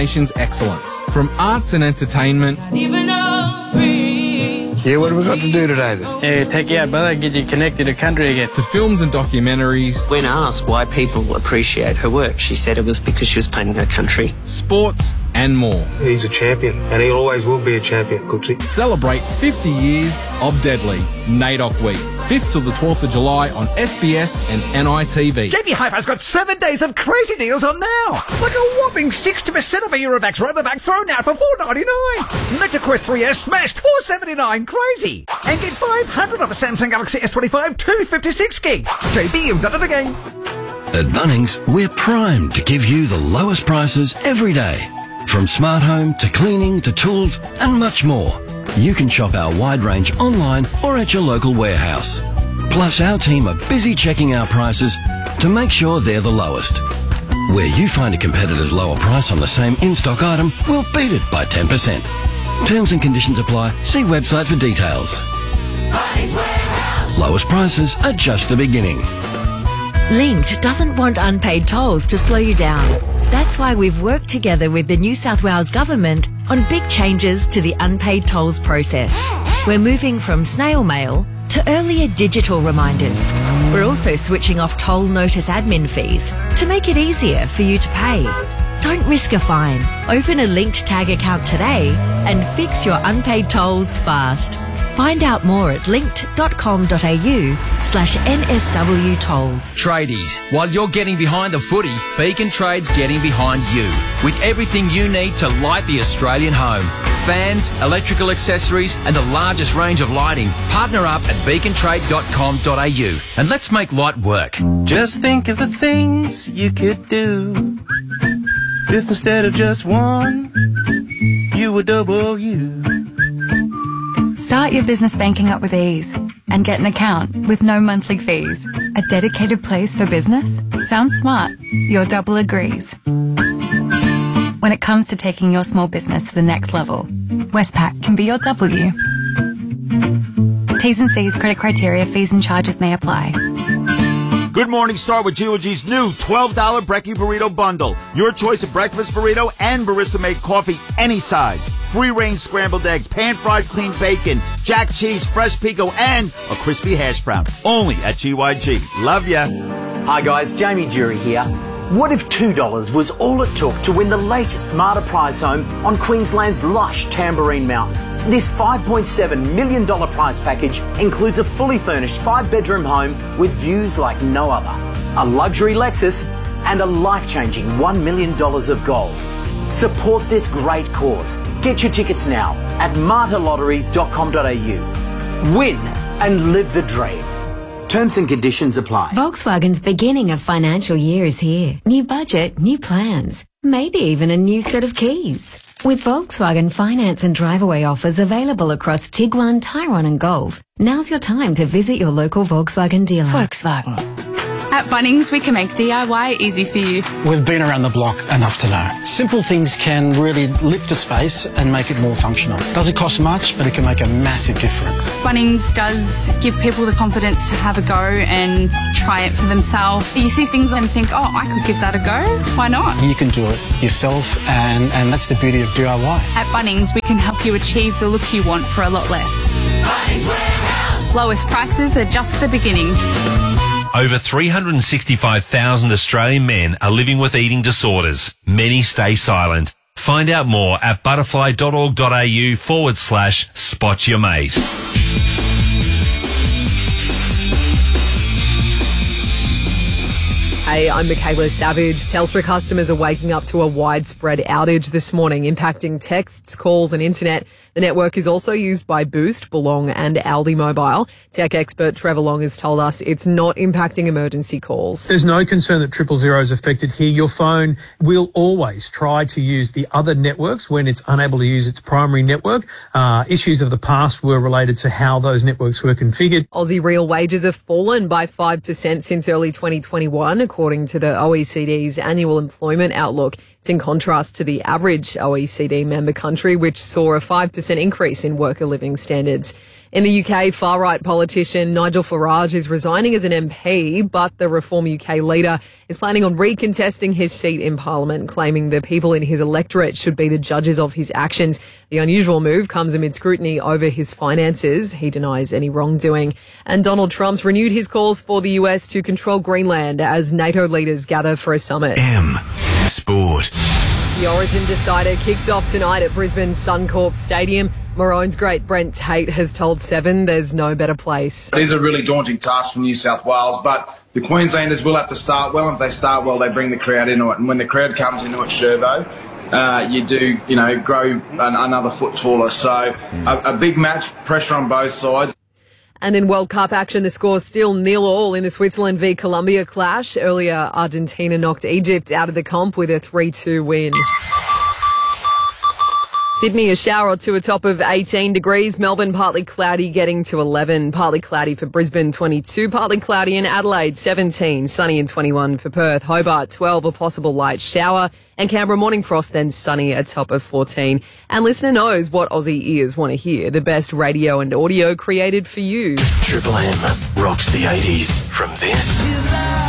nation's excellence. From arts and entertainment. Yeah, what have we got to do today then? Yeah, take you out, brother, get you connected to country again. To films and documentaries. When asked why people appreciate her work, she said it was because she was painting her country. Sports and more. He's a champion, and he always will be a champion, Coochie. Celebrate 50 years of Deadly, NAIDOC Week. 5th till the 12th of July on SBS and NITV. JB Hi-Fi's got 7 days of crazy deals on now. Like a whopping 60% of a Eurovax Robovac thrown out for $4.99. MetaQuest 3S smashed $4.79. Crazy. And get 500 off a Samsung Galaxy S25 256 gig. JB, you've done it again. At Bunnings, we're primed to give you the lowest prices every day. From smart home to cleaning to tools and much more. You can shop our wide range online or at your local warehouse. Plus, our team are busy checking our prices to make sure they're the lowest. Where you find a competitor's lower price on the same in-stock item, we'll beat it by 10%. Terms and conditions apply. See website for details. Lowest prices are just the beginning. Linked doesn't want unpaid tolls to slow you down. That's why we've worked together with the New South Wales Government on big changes to the unpaid tolls process. We're moving from snail mail to earlier digital reminders. We're also switching off toll notice admin fees to make it easier for you to pay. Don't risk a fine. Open a Linked Tag account today and fix your unpaid tolls fast. Find out more at linked.com.au/NSW tolls. Tradies, while you're getting behind the footy, Beacon Trade's getting behind you with everything you need to light the Australian home. Fans, electrical accessories and the largest range of lighting. Partner up at beacontrade.com.au and let's make light work. Just think of the things you could do if instead of just one, you were double you. Start your business banking up with ease and get an account with no monthly fees. A dedicated place for business? Sounds smart. Your double agrees. When it comes to taking your small business to the next level, Westpac can be your W. T's and C's, credit criteria, fees and charges may apply. Good morning, start with G&G's new $12 Brekkie Burrito Bundle. Your choice of breakfast burrito and barista-made coffee, any size. Free-range scrambled eggs, pan-fried clean bacon, jack cheese, fresh pico, and a crispy hash brown. Only at GYG. Love ya. Hi guys, Jamie Jury here. What if $2 was all it took to win the latest Marta prize home on Queensland's lush Tamborine Mountain? This $5.7 million prize package includes a fully furnished 5-bedroom home with views like no other, a luxury Lexus, and a life-changing $1 million of gold. Support this great cause. Get your tickets now at martalotteries.com.au. Win and live the dream. Terms and conditions apply. Volkswagen's beginning of financial year is here. New budget, new plans, maybe even a new set of keys. With Volkswagen finance and drive-away offers available across Tiguan, Tyrone and Golf, now's your time to visit your local Volkswagen dealer. Volkswagen. At Bunnings, we can make DIY easy for you. We've been around the block enough to know. Simple things can really lift a space and make it more functional. Doesn't cost much, but it can make a massive difference. Bunnings does give people the confidence to have a go and try it for themselves. You see things and think, oh, I could give that a go. Why not? You can do it yourself, and that's the beauty of DIY. At Bunnings, we can help you achieve the look you want for a lot less. Bunnings Warehouse. Lowest prices are just the beginning. Over 365,000 Australian men are living with eating disorders. Many stay silent. Find out more at butterfly.org.au/spot your mate. Hey, I'm Michaela Savage. Telstra customers are waking up to a widespread outage this morning, impacting texts, calls and internet. The network is also used by Boost, Belong and Aldi Mobile. Tech expert Trevor Long has told us it's not impacting emergency calls. There's no concern that 000 is affected here. Your phone will always try to use the other networks when it's unable to use its primary network. Issues of the past were related to how those networks were configured. Aussie real wages have fallen by 5% since early 2021, according to the OECD's annual employment outlook. It's in contrast to the average OECD member country, which saw a 5% increase in worker living standards. In the UK, far-right politician Nigel Farage is resigning as an MP, but the Reform UK leader is planning on recontesting his seat in Parliament, claiming the people in his electorate should be the judges of his actions. The unusual move comes amid scrutiny over his finances. He denies any wrongdoing. And Donald Trump's renewed his calls for the US to control Greenland as NATO leaders gather for a summit. Sport. The Origin Decider kicks off tonight at Brisbane's Suncorp Stadium. Maroon's great Brent Tate has told Seven there's no better place. It is a really daunting task for New South Wales, but the Queenslanders will have to start well. If they start well, they bring the crowd into it. And when the crowd comes into it, Sherbo, you do, grow another foot taller. So a big match, pressure on both sides. And in World Cup action, the score's still 0-0 in the Switzerland v Colombia clash. Earlier, Argentina knocked Egypt out of the comp with a 3-2 win. Sydney, a shower or two, a top of 18 degrees. Melbourne, partly cloudy, getting to 11. Partly cloudy for Brisbane, 22. Partly cloudy in Adelaide, 17. Sunny and 21 for Perth. Hobart, 12, a possible light shower. And Canberra, morning frost, then sunny, a top of 14. And listener knows what Aussie ears want to hear. The best radio and audio created for you. Triple M rocks the 80s from this